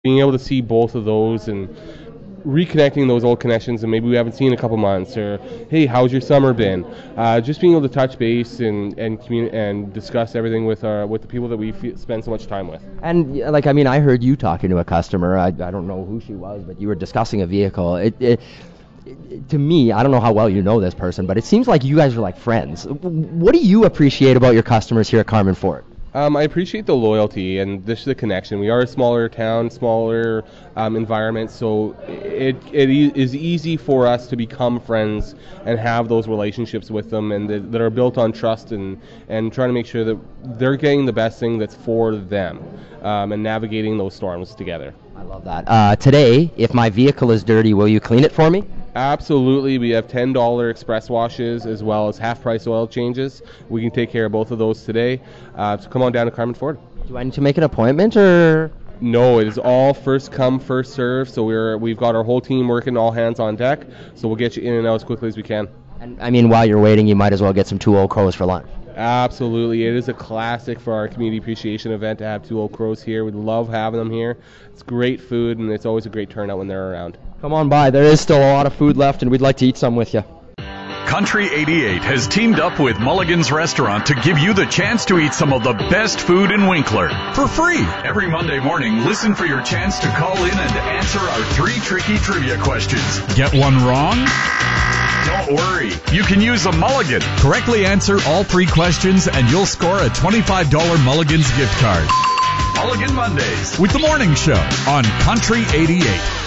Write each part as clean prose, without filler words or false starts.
being able to see both of those and reconnecting those old connections, and maybe we haven't seen in a couple months, or hey, how's your summer been? Just being able to touch base and discuss everything with the people that we spend so much time with. And I heard you talking to a customer. I don't know who she was, but you were discussing a vehicle. To me, I don't know how well you know this person, but it seems like you guys are like friends. What do you appreciate about your customers here at Carman Ford? I appreciate the loyalty and just the connection. We are a smaller town, smaller environment, so it is easy for us to become friends and have those relationships with them, and that are built on trust and trying to make sure that they're getting the best thing that's for them, and navigating those storms together. I love that. Today, if my vehicle is dirty, will you clean it for me? Absolutely. We have $10 express washes as well as half-price oil changes. We can take care of both of those today. So come on down to Carman Ford. Do I need to make an appointment, or? No, it is all first come, first serve. So we've got our whole team working, all hands on deck. So we'll get you in and out as quickly as we can. And while you're waiting, you might as well get some Two Old Crows for lunch. Absolutely. It is a classic for our community appreciation event to have Two Old Crows here. We love having them here. It's great food, and it's always a great turnout when they're around. Come on by. There is still a lot of food left, and we'd like to eat some with you. Country 88 has teamed up with Mulligan's Restaurant to give you the chance to eat some of the best food in Winkler for free. Every Monday morning, listen for your chance to call in and answer our 3 tricky trivia questions. Get one wrong? Don't worry. You can use a Mulligan. Correctly answer all 3 questions, and you'll score a $25 Mulligan's gift card. Mulligan Mondays with the Morning Show on Country 88.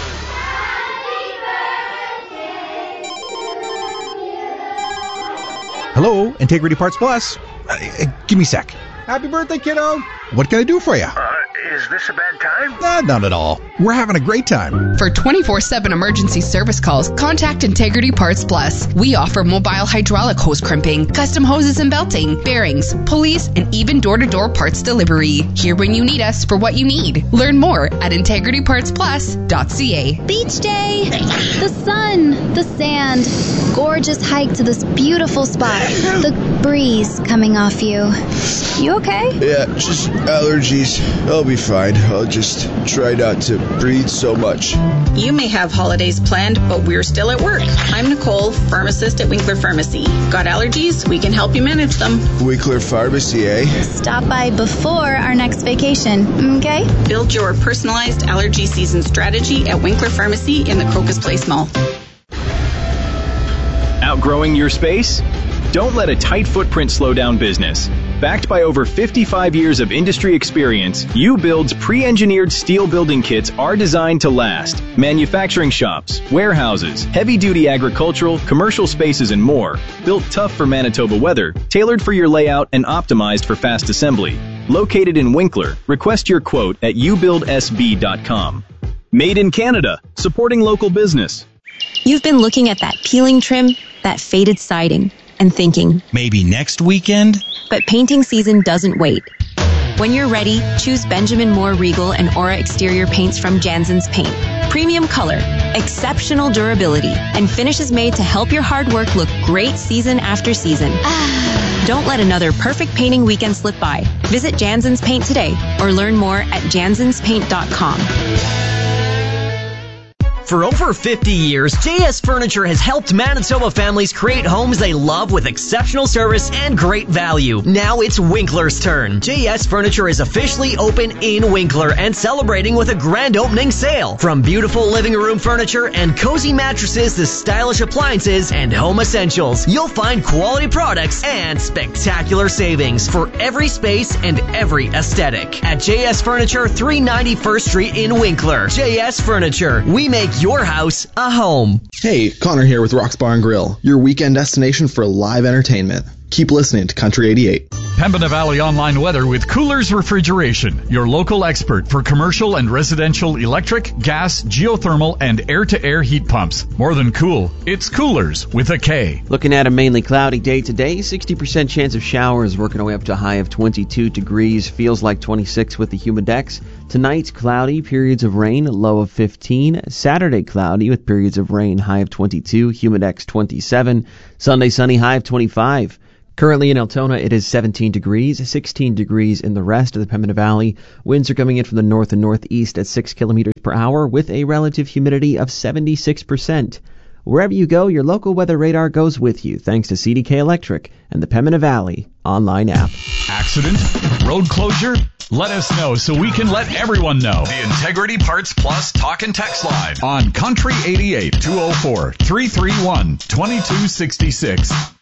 Hello, Integrity Parts Plus. Give me a sec. Happy birthday, kiddo. What can I do for you? Is this a bad time? Not at all. We're having a great time. For 24/7 emergency service calls, contact Integrity Parts Plus. We offer mobile hydraulic hose crimping, custom hoses and belting, bearings, pulleys, and even door-to-door parts delivery. Here when you need us for what you need. Learn more at integritypartsplus.ca. Beach day, the sun, the sand, gorgeous hike to this beautiful spot, the breeze coming off you. You okay? Yeah, just allergies. I'll be fine. I'll just try not to breathe so much. You may have holidays planned, but we're still at work. I'm Nicole, pharmacist at Winkler Pharmacy. Got allergies? We can help you manage them. Winkler Pharmacy, eh? Stop by before our next vacation, okay? Build your personalized allergy season strategy at Winkler Pharmacy in the Crocus Place Mall. Outgrowing your space? Don't let a tight footprint slow down business. Backed by over 55 years of industry experience, U-Build's pre-engineered steel building kits are designed to last. Manufacturing shops, warehouses, heavy-duty agricultural, commercial spaces, and more. Built tough for Manitoba weather, tailored for your layout, and optimized for fast assembly. Located in Winkler, request your quote at ubuildsb.com. Made in Canada, supporting local business. You've been looking at that peeling trim, that faded siding, and thinking, maybe next weekend? But painting season doesn't wait. When you're ready, choose Benjamin Moore Regal and Aura exterior paints from Jansen's Paint. Premium color, exceptional durability, and finishes made to help your hard work look great season after season. Don't let another perfect painting weekend slip by. Visit Jansen's Paint today or learn more at jansenspaint.com. For over 50 years, JS Furniture has helped Manitoba families create homes they love with exceptional service and great value. Now it's Winkler's turn. JS Furniture is officially open in Winkler and celebrating with a grand opening sale. From beautiful living room furniture and cozy mattresses to stylish appliances and home essentials, you'll find quality products and spectacular savings for every space and every aesthetic. At JS Furniture, 390 First Street in Winkler. JS Furniture, we make your house a home. Hey, Connor here with Rock's Bar and Grill, your weekend destination for live entertainment. Keep listening to Country 88. Pembina Valley Online Weather with Coolers Refrigeration, your local expert for commercial and residential electric, gas, geothermal, and air-to-air heat pumps. More than cool, it's Coolers with a K. Looking at a mainly cloudy day today, 60% chance of showers, working our way up to a high of 22 degrees. Feels like 26 with the humidex. Tonight, cloudy, periods of rain, low of 15. Saturday, cloudy with periods of rain, high of 22, humidex 27. Sunday, sunny, high of 25. Currently in Altona, it is 17 degrees, 16 degrees in the rest of the Pembina Valley. Winds are coming in from the north and northeast at 6 kilometers per hour with a relative humidity of 76%. Wherever you go, your local weather radar goes with you thanks to CDK Electric and the Pembina Valley online app. Accident? Road closure? Let us know so we can let everyone know. The Integrity Parts Plus Talk and Text Line on Country 88 204 331 2266.